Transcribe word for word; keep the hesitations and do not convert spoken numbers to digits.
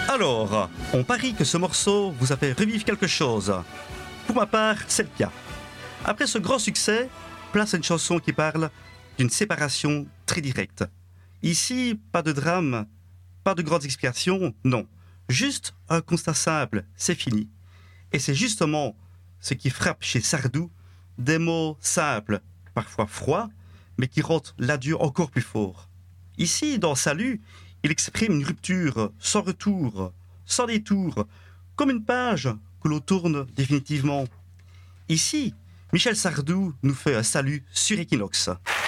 Alors, on parie que ce morceau vous a fait revivre quelque chose. Pour ma part, c'est le cas. Après ce grand succès, place à une chanson qui parle d'une séparation très directe. Ici, pas de drame, pas de grandes explications, non. Juste un constat simple, c'est fini. Et c'est justement ce qui frappe chez Sardou, des mots simples, parfois froids, mais qui rendent l'adieu encore plus fort. Ici, dans Salut, il exprime une rupture sans retour, sans détour, comme une page que l'on tourne définitivement. Ici, Michel Sardou nous fait un salut sur Equinox.